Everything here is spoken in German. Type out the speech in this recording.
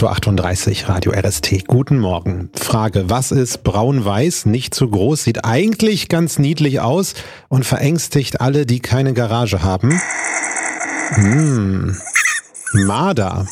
8:38 Uhr, Radio RST. Guten Morgen. Frage, was ist braun-weiß, nicht zu groß, sieht eigentlich ganz niedlich aus und verängstigt alle, die keine Garage haben? Marder.